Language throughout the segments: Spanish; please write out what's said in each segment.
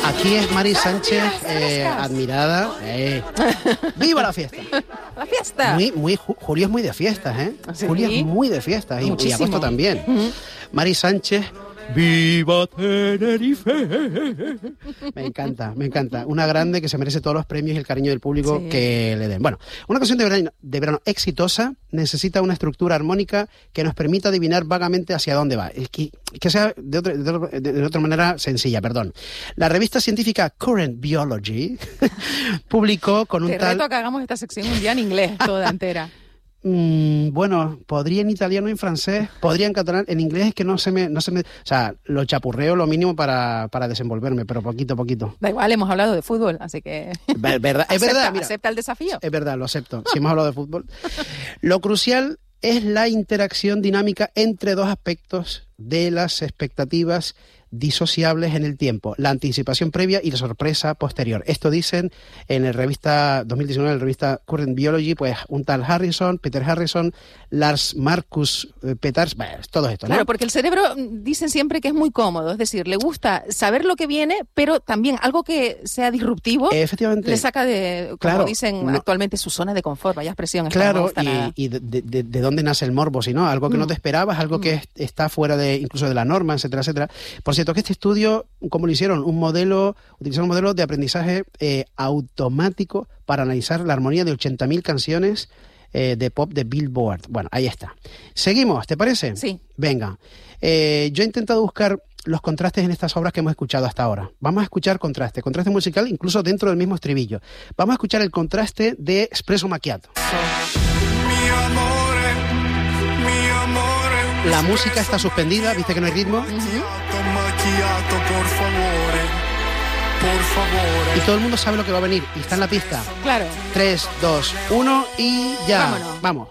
Aquí es Mari Sánchez, admirada. ¡Viva la fiesta! ¡La fiesta! Julio es muy de fiestas, ¿eh? ¿Sí? Julio es muy de fiestas y agosto también. Mari Sánchez, ¡viva Tenerife! Me encanta. Una grande que se merece todos los premios y el cariño del público que le den. Bueno, una canción de verano exitosa necesita una estructura armónica que nos permita adivinar vagamente hacia dónde va. Que sea de otra manera sencilla, perdón. La revista científica Current Biology publicó con un Te reto a que hagamos esta sección un día en inglés, toda entera. Bueno, podría en italiano y en francés, podría en catalán, en inglés es que no se me, o sea, lo chapurreo lo mínimo para desenvolverme, pero poquito. Da igual, hemos hablado de fútbol, así que... Es verdad, mira, acepta el desafío. Es verdad, lo acepto, si hemos hablado de fútbol. Lo crucial es la interacción dinámica entre dos aspectos de las expectativas disociables en el tiempo, la anticipación previa y la sorpresa posterior. Esto dicen en la revista 2019, en la revista Current Biology, pues un tal Peter Harrison, Lars Marcus Peters, bueno, todo esto, ¿no? Claro, porque el cerebro dicen siempre que es muy cómodo, es decir, le gusta saber lo que viene, pero también algo que sea disruptivo, efectivamente, le saca de, como dicen actualmente, su zona de confort, vaya expresión. Claro, y de dónde nace el morbo, si no, algo que no te esperabas, algo que está fuera incluso de la norma, etcétera, etcétera. Por cierto, que este estudio, ¿cómo lo hicieron? Utilizaron un modelo de aprendizaje automático para analizar la armonía de 80.000 canciones de pop de Billboard. Bueno, ahí está. Seguimos, ¿te parece? Sí. Venga. Yo he intentado buscar los contrastes en estas obras que hemos escuchado hasta ahora. Vamos a escuchar contraste musical incluso dentro del mismo estribillo. Vamos a escuchar el contraste de Espresso Macchiato. La música está suspendida, ¿viste que no hay ritmo? Y todo el mundo sabe lo que va a venir y está en la pista. Claro. 3, 2, 1 y ya. Vámonos. Vamos.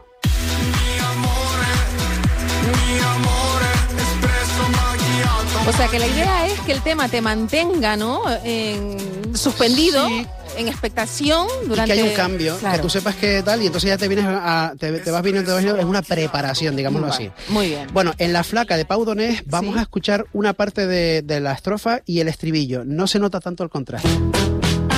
O sea que la idea es que el tema te mantenga, ¿no? Suspendido. Sí. En expectación durante... Y que hay un cambio, claro, que tú sepas que tal, y entonces ya te vas viniendo, es una preparación, digámoslo así. Muy bien. Bueno, en La Flaca de Pau Donés vamos a escuchar una parte de la estrofa y el estribillo. No se nota tanto el contraste.